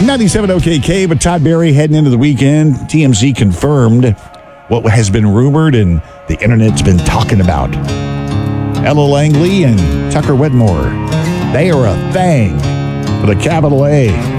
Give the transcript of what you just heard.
97 OKK, but Todd Barry heading into the weekend. TMZ confirmed what has been rumored and the internet's been talking about. Ella Langley and Tucker Whitmore, they are a thing with a capital A.